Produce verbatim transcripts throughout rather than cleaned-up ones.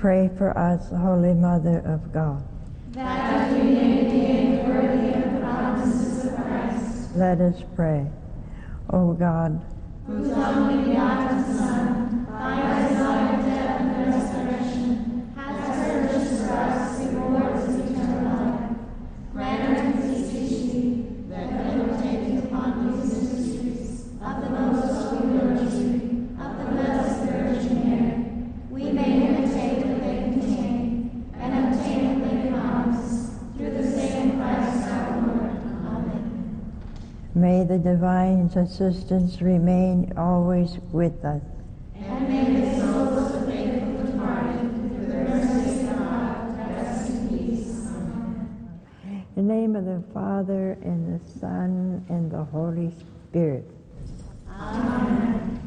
Pray for us, Holy Mother of God. That we may be worthy of the promises of Christ. Let us pray. O God, whose only begotten Son, by his life, death, and resurrection, has purchased for us the rewards of eternal life, grant, we beseech thee, that meditating upon these mysteries of the most holy rosary of the Blessed Virgin Mary, we may imitate what they contain, and obtain what they promise, through the same Christ our Lord. Amen. May the divine assistance remain always with us. And may the souls of faithful departed, through the mercy of God, rest in peace. Amen. In the name of the Father, and the Son, and the Holy Spirit. Amen.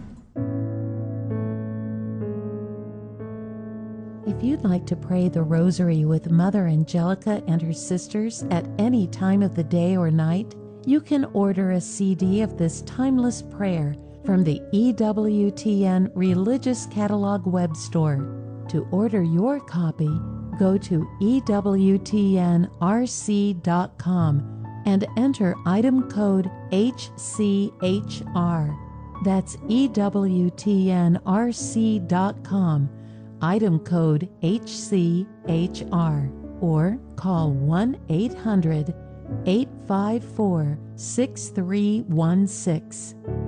If you'd like to pray the Rosary with Mother Angelica and her sisters at any time of the day or night, you can order a C D of this timeless prayer from the E W T N Religious Catalog web store. To order your copy, go to E W T N R C dot com and enter item code H C H R. That's E W T N R C dot com. Item code H C H R, or call one eight hundred, eight five four, six three one six.